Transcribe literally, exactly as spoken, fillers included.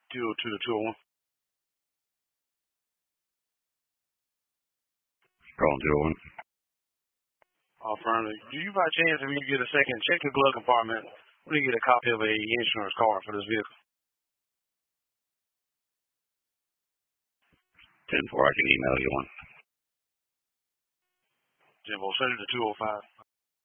two oh two to two oh one. Calling two oh one. Affirmative. Do you by chance, if you get a second, check your glove compartment? We need to get a copy of a insurance card for this vehicle. ten four, I can email you one. Jimbo, send it to two oh five.